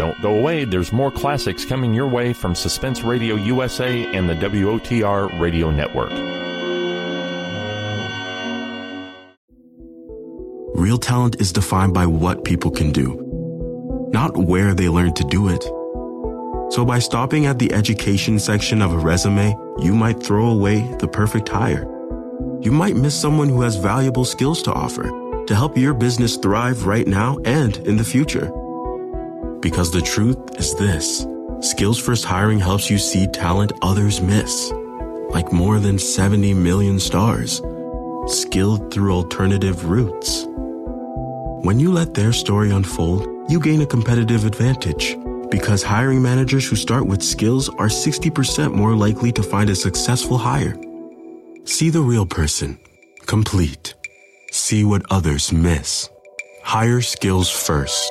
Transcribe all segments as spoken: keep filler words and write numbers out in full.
Don't go away. There's more classics coming your way from Suspense Radio U S A and the W O T R Radio Network. Real talent is defined by what people can do, not where they learn to do it. So by stopping at the education section of a resume, you might throw away the perfect hire. You might miss someone who has valuable skills to offer to help your business thrive right now and in the future. Because the truth is this: Skills First Hiring helps you see talent others miss, like more than seventy million stars, skilled through alternative routes. When you let their story unfold, you gain a competitive advantage, because hiring managers who start with skills are sixty percent more likely to find a successful hire. See the real person, complete. See what others miss. Hire skills first.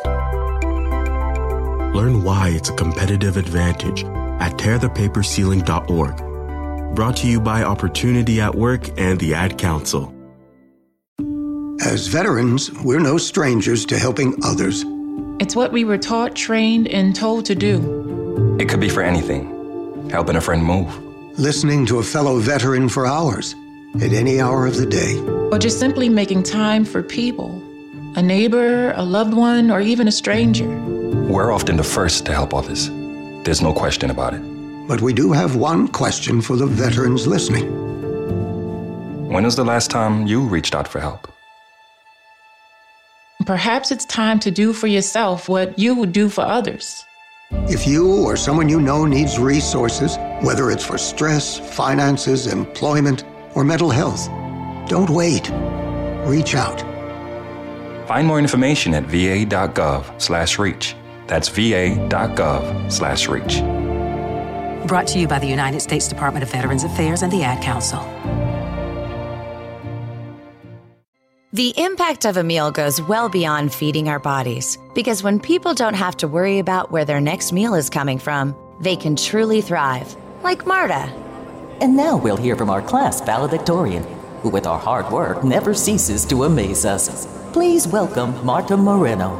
Learn why it's a competitive advantage at tear the paper ceiling dot org. Brought to you by Opportunity at Work and the Ad Council. As veterans, we're no strangers to helping others. It's what we were taught, trained, and told to do. It could be for anything. Helping a friend move. Listening to a fellow veteran for hours, at any hour of the day. Or just simply making time for people. A neighbor, a loved one, or even a stranger. We're often the first to help others. There's no question about it. But we do have one question for the veterans listening. When was the last time you reached out for help? Perhaps it's time to do for yourself what you would do for others. If you or someone you know needs resources, whether it's for stress, finances, employment, or mental health, don't wait. Reach out. Find more information at va.gov slash reach. That's va.gov slash reach. Brought to you by the United States Department of Veterans Affairs and the Ad Council. The impact of a meal goes well beyond feeding our bodies, because when people don't have to worry about where their next meal is coming from, they can truly thrive, like Marta. And now we'll hear from our class valedictorian, who with our hard work never ceases to amaze us. Please welcome Marta Moreno.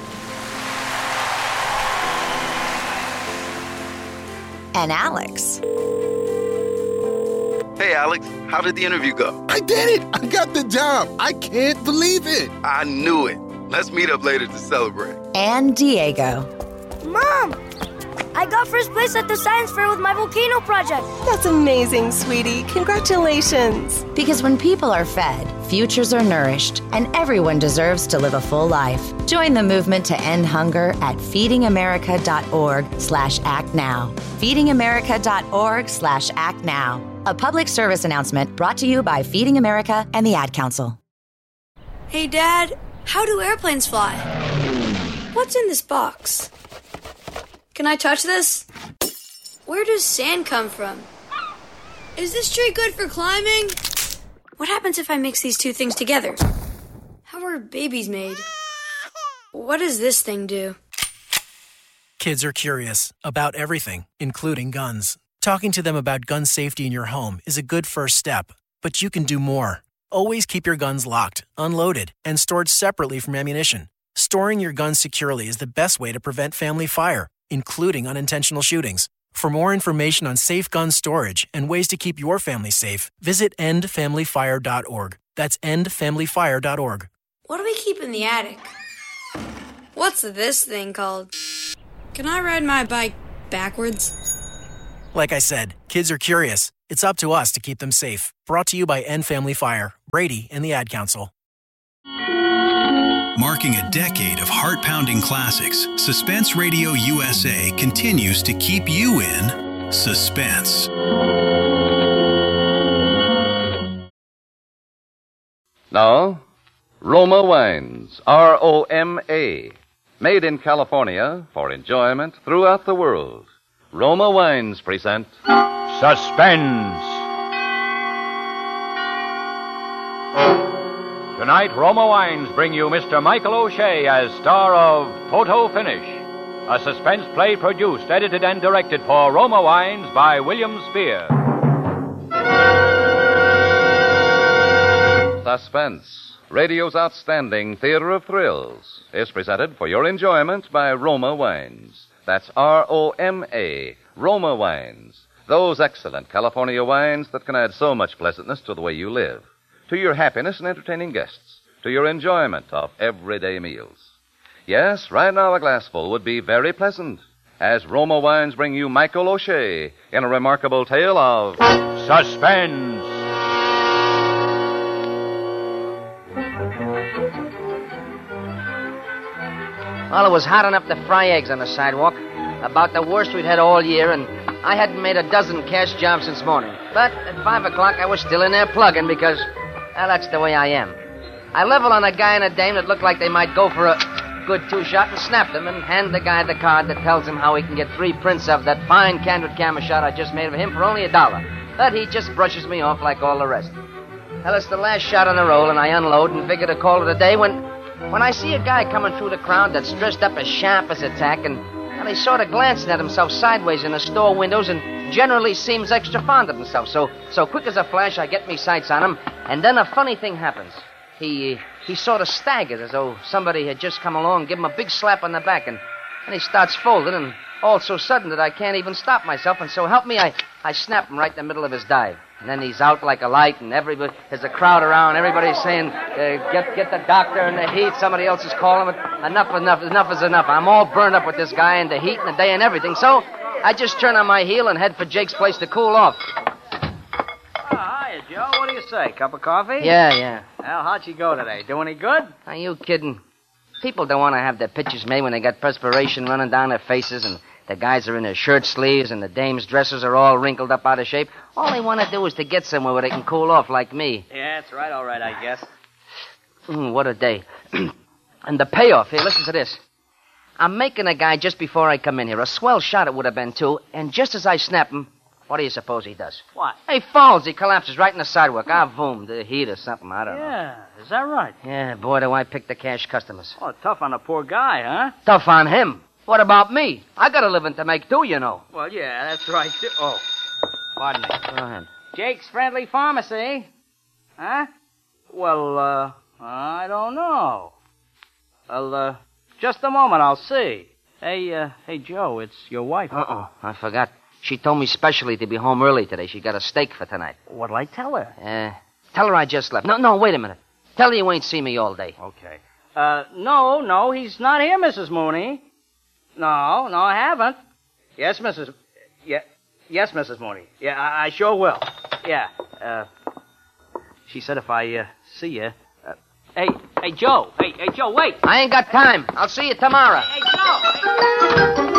And Alex. Hey, Alex, how did the interview go? I did it! I got the job! I can't believe it! I knew it. Let's meet up later to celebrate. And Diego. Mom! I got first place at the science fair with my volcano project. That's amazing, sweetie. Congratulations. Because when people are fed, futures are nourished, and everyone deserves to live a full life. Join the movement to end hunger at feedingamerica.org slash act now. feedingamerica.org slash act now. A public service announcement brought to you by Feeding America and the Ad Council. Hey, Dad, how do airplanes fly? What's in this box? Can I touch this? Where does sand come from? Is this tree good for climbing? What happens if I mix these two things together? How are babies made? What does this thing do? Kids are curious about everything, including guns. Talking to them about gun safety in your home is a good first step, but you can do more. Always keep your guns locked, unloaded, and stored separately from ammunition. Storing your guns securely is the best way to prevent family fire, including unintentional shootings. For more information on safe gun storage and ways to keep your family safe, visit end family fire dot org. That's end family fire dot org. What do we keep in the attic? What's this thing called? Can I ride my bike backwards? Like I said, kids are curious. It's up to us to keep them safe. Brought to you by End Family Fire, Brady, and the Ad Council. Marking a decade of heart-pounding classics, Suspense Radio U S A continues to keep you in suspense. Now, Roma Wines, R O M A, made in California for enjoyment throughout the world. Roma Wines present Suspense. Tonight, Roma Wines bring you Mister Michael O'Shea as star of Photo Finish, a suspense play produced, edited, and directed for Roma Wines by William Spear. Suspense, radio's outstanding theater of thrills, is presented for your enjoyment by Roma Wines. That's R O M A, Roma Wines. Those excellent California wines that can add so much pleasantness to the way you live, to your happiness in entertaining guests, to your enjoyment of everyday meals. Yes, right now a glassful would be very pleasant, as Roma Wines bring you Michael O'Shea in a remarkable tale of suspense. Well, it was hot enough to fry eggs on the sidewalk. About the worst we'd had all year, and I hadn't made a dozen cash jobs since morning. But at five o'clock, I was still in there plugging because, well, that's the way I am. I leveled on a guy and a dame that looked like they might go for a good two-shot and snapped them and hand the guy the card that tells him how he can get three prints of that fine candid camera shot I just made of him for only a dollar. But he just brushes me off like all the rest. Well, it's the last shot on the roll, and I unload and figure to call it a day when, when I see a guy coming through the crowd that's dressed up as sharp as a tack, and, and he's sort of glancing at himself sideways in the store windows and generally seems extra fond of himself. So, so quick as a flash, I get me sights on him, and then a funny thing happens. He he sort of staggers as though somebody had just come along and give him a big slap on the back, and, and he starts folding, and all so sudden that I can't even stop myself, and so help me, I, I snap him right in the middle of his dive. And then he's out like a light, and everybody, there's a crowd around, everybody's saying, uh, get get the doctor in the heat, somebody else is calling it. Enough, enough, enough is enough. I'm all burned up with this guy and the heat and the day and everything, so I just turn on my heel and head for Jake's place to cool off. Hiya, Joe. What do you say? Cup of coffee? Yeah, yeah. Well, how'd she go today? Do any good? Are you kidding? People don't want to have their pictures made when they got perspiration running down their faces, and the guys are in their shirt sleeves, and the dames' dresses are all wrinkled up out of shape. All they want to do is to get somewhere where they can cool off like me. Yeah, that's right. All right, I guess. Mm, what a day. And the payoff. Here, listen to this. I'm making a guy just before I come in here. A swell shot it would have been, too. And just as I snap him, what do you suppose he does? What? He falls. He collapses right in the sidewalk. Ah, boom. The heat or something. I don't know. Yeah, is that right? Yeah, boy, do I pick the cash customers. Oh, tough on a poor guy, huh? Tough on him. What about me? I got a living to make, too, you know. Well, yeah, that's right. Oh, pardon me. Go ahead. Jake's Friendly Pharmacy. Huh? Well, uh, I don't know. Well, uh, just a moment, I'll see. Hey, uh, hey, Joe, it's your wife. Uh-oh, I forgot. She told me specially to be home early today. She got a steak for tonight. What'll I tell her? Uh, tell her I just left. No, no, wait a minute. Tell her you ain't seen me all day. Okay. Uh, no, no, he's not here, Missus Mooney. No, no, I haven't. Yes, Missus Yeah, yes, Missus Mooney. Yeah, I, I sure will. Yeah. Uh, she said if I uh, see you. Uh, hey, hey, Joe. Hey, hey, Joe, wait. I ain't got time. I'll see you tomorrow. Hey, hey Joe. Hey.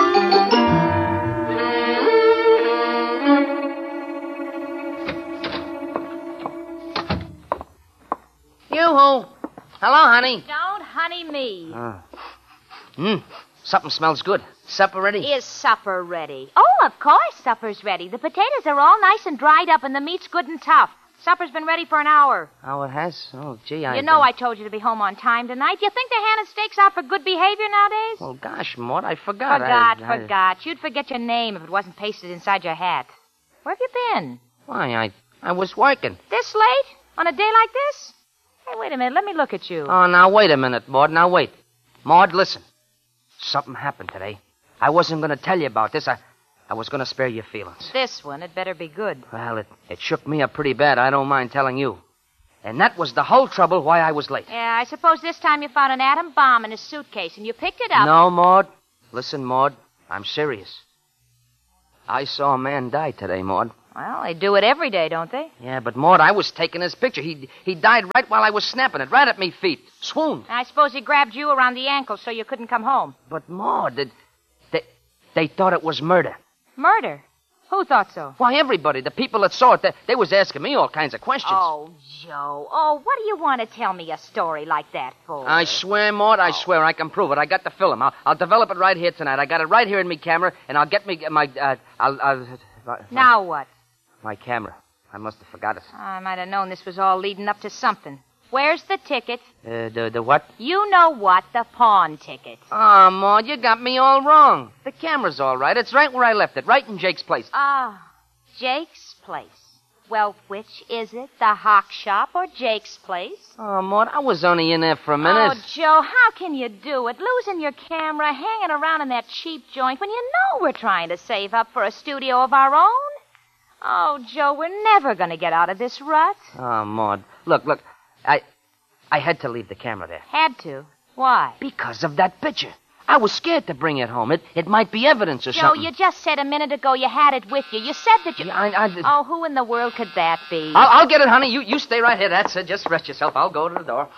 Yoo-hoo. Hello, honey. Don't honey me. Uh. Mm. Something smells good. Supper ready? Is supper ready? Oh, of course supper's ready. The potatoes are all nice and dried up and the meat's good and tough. Supper's been ready for an hour. Oh, it has? Oh, gee, I... You know I told you to be home on time tonight. You think they're handing steaks out for good behavior nowadays? Well, gosh, Maud, I forgot. Forgot, I, I... forgot. You'd forget your name if it wasn't pasted inside your hat. Where have you been? Why, I, I was working. This late? On a day like this? Hey, wait a minute. Let me look at you. Oh, now, wait a minute, Maud. Now, wait. Maud, listen. Something happened today. I wasn't going to tell you about this. I, I was going to spare your feelings. This one, it better be good. Well, it, it shook me up pretty bad. I don't mind telling you. And that was the whole trouble why I was late. Yeah, I suppose this time you found an atom bomb in his suitcase and you picked it up. No, Maud. Listen, Maud. I'm serious. I saw a man die today, Maud. Well, they do it every day, don't they? Yeah, but, Maud, I was taking his picture. He he died right while I was snapping it, right at me feet. Swooned. I suppose he grabbed you around the ankle so you couldn't come home. But, Maud, they, they, they thought it was murder. Murder? Who thought so? Why, everybody. The people that saw it, they, they was asking me all kinds of questions. Oh, Joe. Oh, what do you want to tell me a story like that for? I swear, Maud, I oh. swear I can prove it. I got the film. I'll, I'll develop it right here tonight. I got it right here in me camera, and I'll get me my... Uh, I'll, I'll, uh, now what? My camera. I must have forgot it. I might have known this was all leading up to something. Where's the ticket? Uh, the, the what? You know what, the pawn ticket. Oh, Maud, you got me all wrong. The camera's all right. It's right where I left it, right in Jake's place. Ah, Jake's place. Well, which is it? The Hawk Shop or Jake's place? Oh, Maud, I was only in there for a minute. Oh, Joe, how can you do it? Losing your camera, hanging around in that cheap joint when you know we're trying to save up for a studio of our own? Oh, Joe, we're never going to get out of this rut. Oh, Maud. Look, look. I I had to leave the camera there. Had to? Why? Because of that picture. I was scared to bring it home. It it might be evidence or Joe, something. you just said a minute ago you had it with you. You said that you... Yeah, I, I, Oh, who in the world could that be? I'll, I'll get it, honey. You you stay right here. That's it. Just rest yourself. I'll go to the door.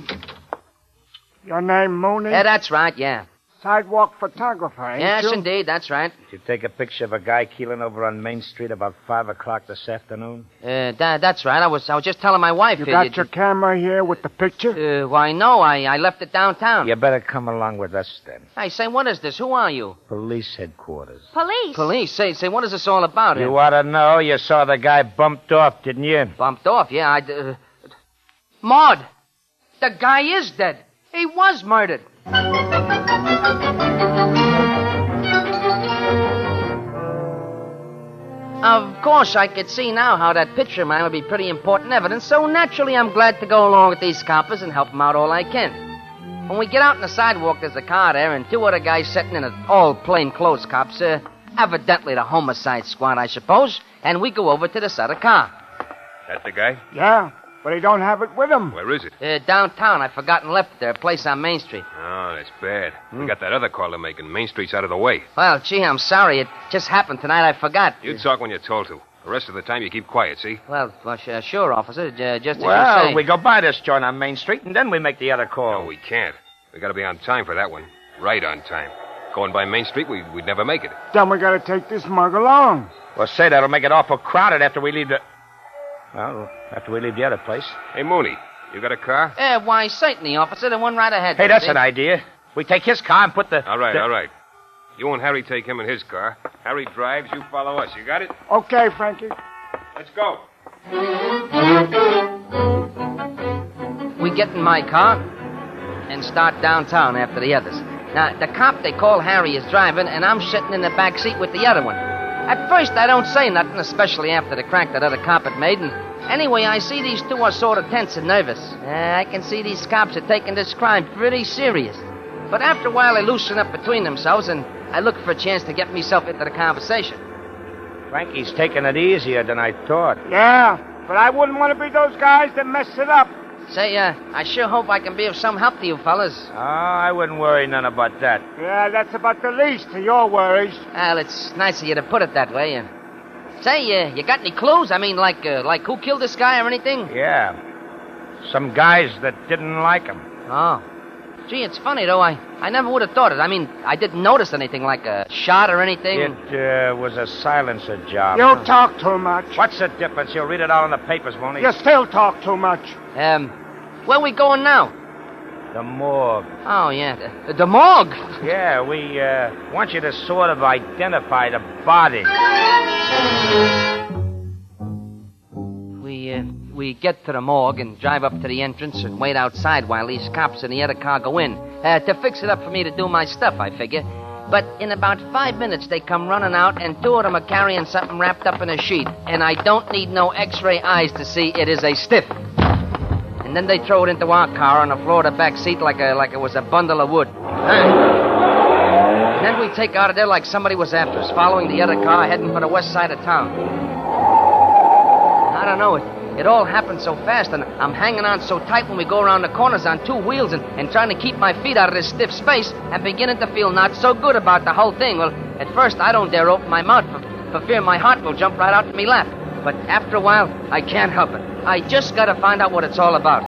Your name, Mooney? Yeah, that's right, yeah. Sidewalk photographer, ain't Yes, you? indeed, that's right. Did you take a picture of a guy keeling over on Main Street about five o'clock this afternoon? Uh, that, that's right. I was I was just telling my wife. You uh, got you- your camera here with the picture? Uh, why, no, I, I left it downtown. You better come along with us then. Hey, say, what is this? Who are you? Police headquarters. Police? Police? Say, say, what is this all about? You ought to know. You saw the guy bumped off, didn't you? Bumped off, yeah. I, uh, Maud, the guy is dead. He was murdered. Of course, I could see now how that picture of mine would be pretty important evidence, so naturally I'm glad to go along with these coppers and help them out all I can. When we get out on the sidewalk, there's a car there and two other guys sitting in it, all plainclothes cops, uh, evidently the homicide squad, I suppose, and we go over to this other car. That the guy? Yeah, but he don't have it with him. Where is it? Uh, downtown, I forgot and left it there, a place on Main Street. Oh, that's bad. We got that other call to make, and Main Street's out of the way. Well, gee, I'm sorry. It just happened tonight. I forgot. You talk when you're told to. The rest of the time, you keep quiet, see? Well, well sh- sure, officer. Uh, just as Well, you say. we go by this joint on Main Street, and then we make the other call. No, we can't. We gotta be on time for that one. Right on time. Going by Main Street, we, we'd never make it. Then we gotta take this mug along. Well, say, that'll make it awful crowded after we leave the... Well, after we leave the other place. Hey, Mooney, you got a car? Uh, why, certainly, officer. The one right ahead. Hey, that's see? an idea. We take his car and put the... All right, the- all right. You and Harry take him in his car. Harry drives, you follow us. You got it? Okay, Frankie. Let's go. We get in my car and start downtown after the others. Now, the cop they call Harry is driving, and I'm sitting in the back seat with the other one. At first, I don't say nothing, especially after the crack that other cop had made, and anyway, I see these two are sort of tense and nervous. Uh, I can see these cops are taking this crime pretty serious. But after a while, they loosen up between themselves, and I look for a chance to get myself into the conversation. Frankie's taking it easier than I thought. Yeah, but I wouldn't want to be those guys that mess it up. Say, uh, I sure hope I can be of some help to you fellas. Oh, I wouldn't worry none about that. Yeah, that's about the least of your worries. Well, it's nice of you to put it that way. Uh, say, uh, you got any clues? I mean, like, uh, like who killed this guy or anything? Yeah. Some guys that didn't like him. Oh. Gee, it's funny, though. I, I never would have thought it. I mean, I didn't notice anything like a shot or anything. It uh, was a silencer job. You talk too much. What's the difference? You'll read it all in the papers, won't you? You still talk too much. Um, where we going now? The morgue. Oh, yeah. The, the morgue? Yeah, we uh, want you to sort of identify the body. We, uh, we get to the morgue and drive up to the entrance and wait outside while these cops in the other car go in. Uh, to fix it up for me to do my stuff, I figure. But in about five minutes, they come running out, and two of them are carrying something wrapped up in a sheet. And I don't need no x-ray eyes to see it is a stiff. And then they throw it into our car on the floor of the back seat like a like it was a bundle of wood. And then we take out of there like somebody was after us, following the other car, heading for the west side of town. I don't know, it, it all happened so fast, and I'm hanging on so tight when we go around the corners on two wheels and, and trying to keep my feet out of this stiff space and beginning to feel not so good about the whole thing. Well, at first I don't dare open my mouth for, for fear my heart will jump right out in me lap. But after a while, I can't help it. I just gotta find out what it's all about.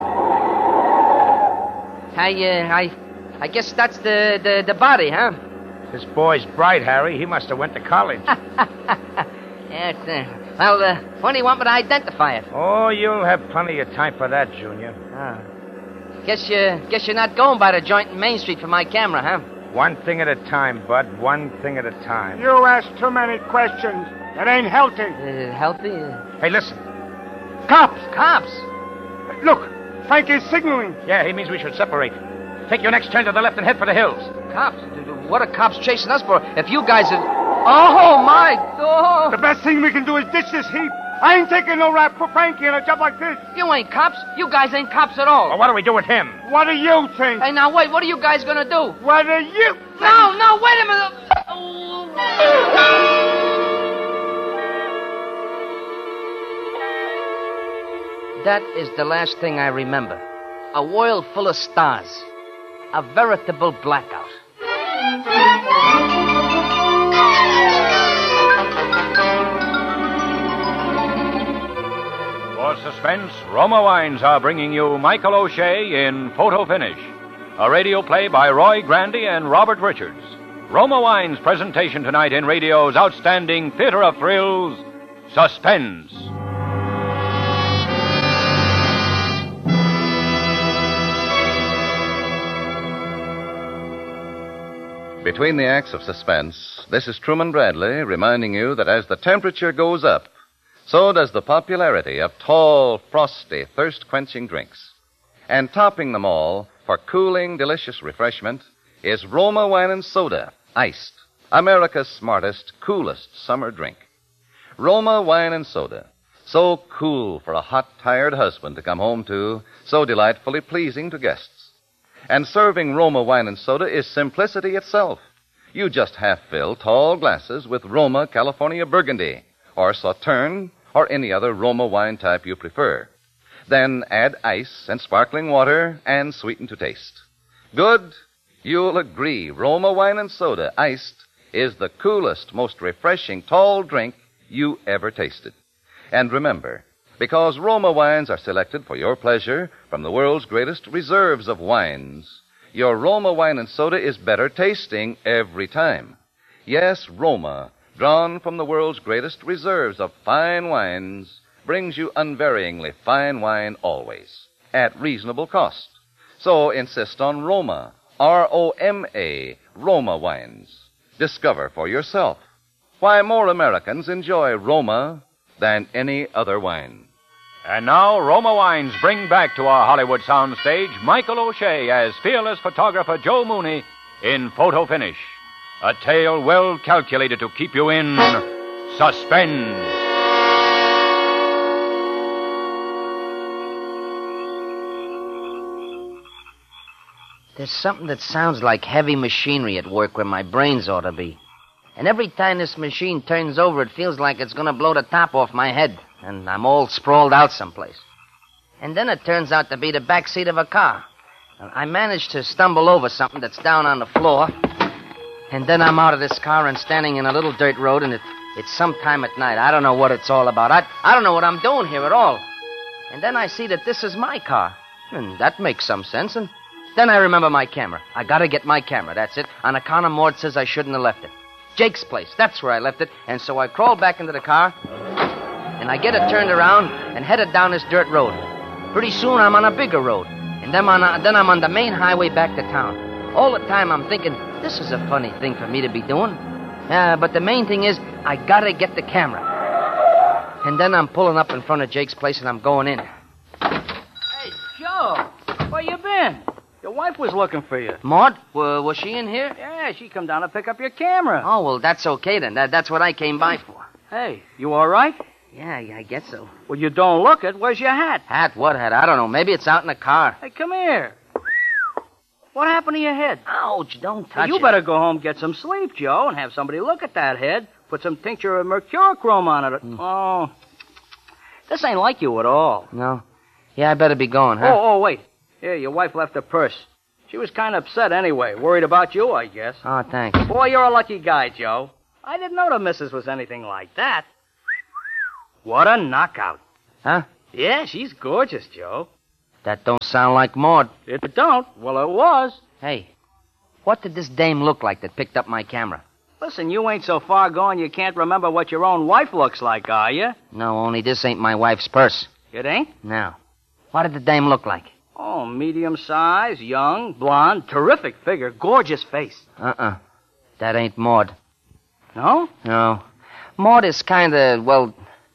I, uh, I, I guess that's the, the, the body, huh? This boy's bright, Harry. He must have went to college. Yeah, it's, uh, well, uh, when do you want me to identify it? Oh, you'll have plenty of time for that, Junior. Ah. Guess you, guess you're not going by the joint in Main Street for my camera, huh? One thing at a time, Bud. One thing at a time. You ask too many questions. It ain't healthy. Uh, healthy? Uh... Hey, listen. Cops! Cops? Look, Frankie's signaling. Yeah, he means we should separate. Take your next turn to the left and head for the hills. Cops? What are cops chasing us for? If you guys are... Oh, my... Oh. The best thing we can do is ditch this heap. I ain't taking no rap for Frankie in a job like this. You ain't cops. You guys ain't cops at all. Well, what do we do with him? What do you think? Hey, now, wait. What are you guys gonna do? What do you think? No, no, wait a minute. That is the last thing I remember. A world full of stars. A veritable blackout. For suspense, Roma Wines are bringing you Michael O'Shea in Photo Finish, a radio play by Roy Grandy and Robert Richards. Roma Wines' presentation tonight in radio's outstanding theater of thrills, Suspense. Between the acts of suspense, this is Truman Bradley reminding you that as the temperature goes up, so does the popularity of tall, frosty, thirst-quenching drinks. And topping them all, for cooling, delicious refreshment, is Roma Wine and Soda, iced, America's smartest, coolest summer drink. Roma Wine and Soda, so cool for a hot, tired husband to come home to, so delightfully pleasing to guests. And serving Roma Wine and Soda is simplicity itself. You just half-fill tall glasses with Roma California Burgundy, or Sauterne, or any other Roma wine type you prefer. Then add ice and sparkling water and sweeten to taste. Good? You'll agree Roma Wine and Soda, iced, is the coolest, most refreshing tall drink you ever tasted. And remember, because Roma wines are selected for your pleasure from the world's greatest reserves of wines, your Roma Wine and Soda is better tasting every time. Yes, Roma, drawn from the world's greatest reserves of fine wines, brings you unvaryingly fine wine always, at reasonable cost. So insist on Roma, R O M A, Roma wines. Discover for yourself why more Americans enjoy Roma than any other wine. And now, Roma Wines bring back to our Hollywood soundstage Michael O'Shea as fearless photographer Joe Mooney in Photo Finish. A tale well calculated to keep you in suspense. There's something that sounds like heavy machinery at work where my brains ought to be. And every time this machine turns over, it feels like it's going to blow the top off my head, and I'm all sprawled out someplace. And then it turns out to be the back seat of a car. I managed to stumble over something that's down on the floor, and then I'm out of this car and standing in a little dirt road, and it, it's sometime at night. I don't know what it's all about. I, I don't know what I'm doing here at all. And then I see that this is my car, and that makes some sense, and then I remember my camera. I gotta get my camera, that's it. On account of Maud says I shouldn't have left it. Jake's place, that's where I left it, and so I crawled back into the car, and I get it turned around and headed down this dirt road. Pretty soon I'm on a bigger road, and then, on a, then I'm on the main highway back to town. All the time I'm thinking, this is a funny thing for me to be doing. Uh, but the main thing is, I gotta get the camera. And then I'm pulling up in front of Jake's place and I'm going in. Hey, Joe, where you been? Your wife was looking for you. Maud, w- was she in here? Yeah, she come down to pick up your camera. Oh, well, that's okay then. That, that's what I came by for. Hey, you all right? Yeah, yeah, I guess so. Well, you don't look it. Where's your hat? Hat? What hat? I don't know. Maybe it's out in the car. Hey, come here. What happened to your head? Ouch, don't touch well, you it. You better go home, get some sleep, Joe, and have somebody look at that head. Put some tincture of mercurochrome on it. Mm. Oh, this ain't like you at all. No? Yeah, I better be going, huh? Oh, oh, wait. Yeah, your wife left her purse. She was kind of upset anyway. Worried about you, I guess. Oh, thanks. Boy, you're a lucky guy, Joe. I didn't know the missus was anything like that. What a knockout. Huh? Yeah, she's gorgeous, Joe. That don't sound like Maud. It don't? Well, it was. Hey, what did this dame look like that picked up my camera? Listen, you ain't so far gone you can't remember what your own wife looks like, are you? No, only this ain't my wife's purse. It ain't? No. What did the dame look like? Oh, medium size, young, blonde, terrific figure, gorgeous face. Uh-uh. That ain't Maud. No? No. Maud is kind of, well...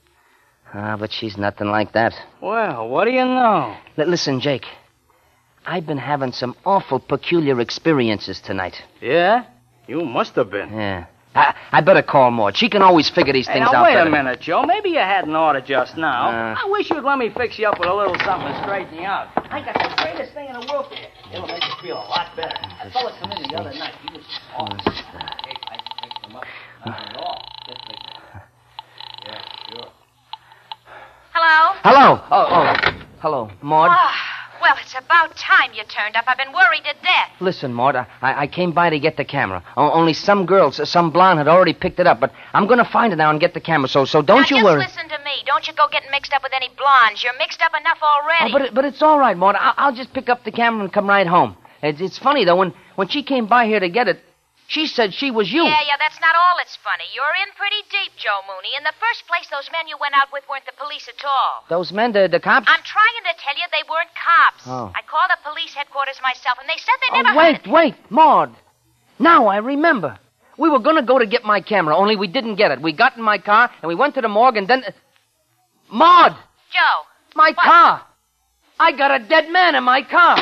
Ah, but she's nothing like that. Well, what do you know? L- listen, Jake. I've been having some awful peculiar experiences tonight. Yeah? You must have been. Yeah. I, I better call Maud. She can always figure these Hey, things now, out wait better. a minute, Joe. Maybe you had an order just now. Uh. I wish you'd let me fix you up with a little something to straighten you out. I got the greatest thing in the world here. It'll make you feel a lot better. That fella come in the other night. He was awesome. Hey, I fixed him up. Not at all. Just fixed him. Yeah, sure. Hello? Hello. Oh, oh. Hello, Maud. Ah, well, it's about time you turned up. I've been worried to death. Listen, Maud, I, I came by to get the camera. O- only some girls, some blonde had already picked it up, but I'm going to find it now and get the camera, so so don't now, you just worry. listen to me. Don't you go getting mixed up with any blondes. You're mixed up enough already. Oh, but, it, but it's all right, Maud. I'll, I'll just pick up the camera and come right home. It's, it's funny, though, when, when she came by here to get it, she said she was you. Yeah, yeah, that's not all that's funny. You're in pretty deep, Joe Mooney. In the first place, those men you went out with weren't the police at all. Those men, the, the cops? I'm trying to tell you they weren't cops. Oh. I called the police headquarters myself, and they said they Oh, never wait, heard... wait, Maud. Now I remember. We were going to go to get my camera, only we didn't get it. We got in my car, and we went to the morgue, and then... Maud! Joe! My what? car! I got a dead man in my car!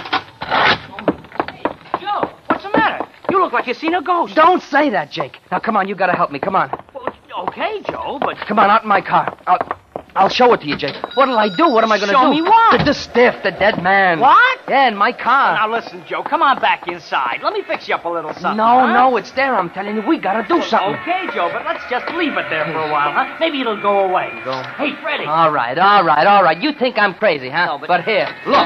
Joe, what's the matter? You look like you seen a ghost. Don't say that, Jake. Now, come on, you gotta help me. Come on. Well, okay, Joe, but... Come on, out in my car. I'll, I'll show it to you, Jake. What'll I do? What am I gonna Show do? me what? The, the stiff, the dead man. What? Yeah, in my car. Now, listen, Joe, come on back inside. Let me fix you up a little something, No, huh? no, it's there. I'm telling you, we gotta do something. Okay, Joe, but let's just leave it there for a while, huh? Maybe it'll go away. Go. Hey, Freddie. All right, all right, all right. You think I'm crazy, huh? No, but- but here, look.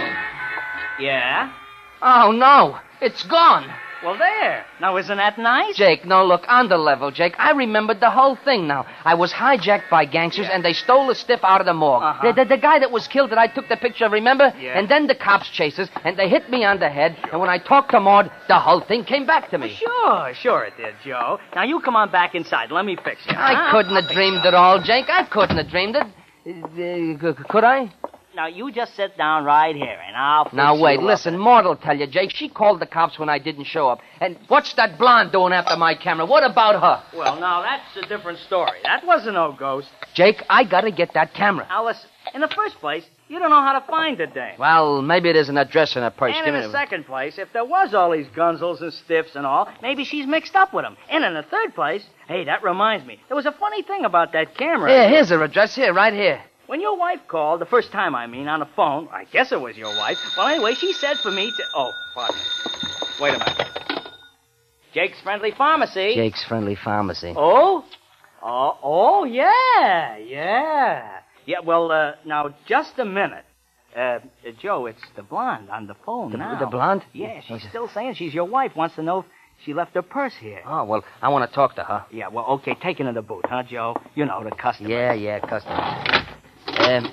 Yeah? Oh, no. It's gone. Well, there. Now, isn't that nice? Jake, no, look, on the level, Jake. I remembered the whole thing now. I was hijacked by gangsters, Yeah. and they stole the stiff out of the morgue. Uh-huh. The, the, the guy that was killed that I took the picture of, remember? Yeah. And then the cops chased us, and they hit me on the head, and when I talked to Maud, the whole thing came back to me. Sure, sure it did, Joe. Now, you come on back inside. Let me fix you. I huh? couldn't I'll have fix dreamed you. it all, Jake. I couldn't have dreamed it. Uh, c- could I? Now, you just sit down right here, and I'll fix Now, wait, you up. listen, Maud will tell you, Jake. She called the cops when I didn't show up. And what's that blonde doing after my camera? What about her? Well, now, that's a different story. That wasn't no ghost. Jake, I gotta get that camera. Now, listen, in the first place, you don't know how to find the dame. Well, maybe there's an address in her purse. And Give in me the second place, if there was all these gunzels and stiffs and all, maybe she's mixed up with them. And in the third place, hey, that reminds me, there was a funny thing about that camera. Here, here's her address. Here, right here. When your wife called, the first time, I mean, on the phone, I guess it was your wife. Well, anyway, she said for me to... Oh, pardon me. Wait a minute. Jake's Friendly Pharmacy. Jake's Friendly Pharmacy. Oh? Oh, oh, yeah, yeah. Yeah, well, uh, now, just a minute. Uh, uh, Joe, it's the blonde on the phone The, now. the blonde? Yeah, she's still saying she's your wife. Wants to know if she left her purse here. Oh, well, I want to talk to her. Yeah, well, okay, take it in the boot, huh, Joe? You know, the customer. Yeah, yeah, customer. Um,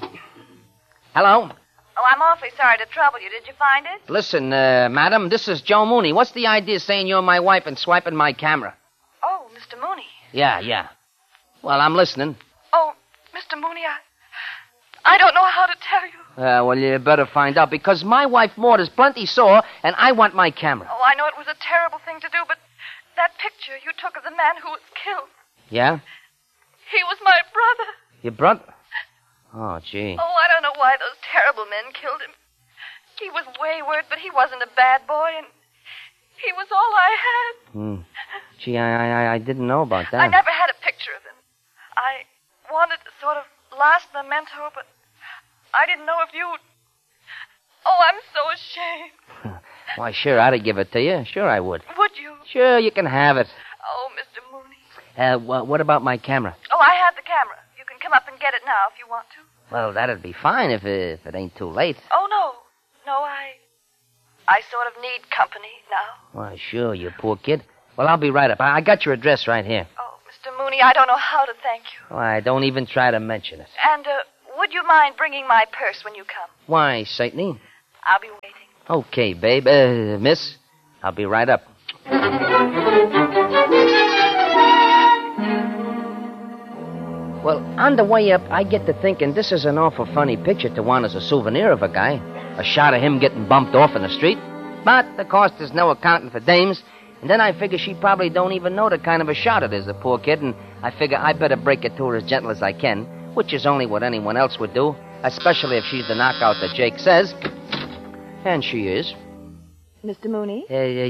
hello? Oh, I'm awfully sorry to trouble you. Did you find it? Listen, uh, madam, this is Joe Mooney. What's the idea of saying you're my wife and swiping my camera? Oh, Mister Mooney. Yeah, yeah. Well, I'm listening. Oh, Mister Mooney, I... I don't know how to tell you. Uh, well, you better find out, because my wife Maud is plenty sore, and I want my camera. Oh, I know it was a terrible thing to do, but that picture you took of the man who was killed, Yeah? he was my brother. Your brother? Oh, gee. Oh, I don't know why those terrible men killed him. He was wayward, but he wasn't a bad boy, and he was all I had. Hmm. Gee, I, I I didn't know about that. I never had a picture of him. I wanted to sort of last memento, but I didn't know if you'd... Oh, I'm so ashamed. Why, sure, I'd give it to you. Sure, I would. Would you? Sure, you can have it. Oh, Mister Mooney. Uh, wh- what about my camera? Oh, I have the camera. You can come up and get it now if you want to. Well, that'd be fine if it, if it ain't too late. Oh, no. No, I... I sort of need company now. Why, sure, you poor kid. Well, I'll be right up. I, I got your address right here. Oh, Mister Mooney, I don't know how to thank you. Why, don't even try to mention it. And, uh, would you mind bringing my purse when you come? Why, certainly. I'll be waiting. Okay, babe. Uh, miss, I'll be right up. Well, on the way up, I get to thinking this is an awful funny picture to want as a souvenir of a guy. A shot of him getting bumped off in the street. But, of course, there's no accounting for dames. And then I figure she probably don't even know the kind of a shot it is, the poor kid. And I figure I better break it to her as gentle as I can, which is only what anyone else would do, especially if she's the knockout that Jake says. And she is. Mister Mooney? Uh,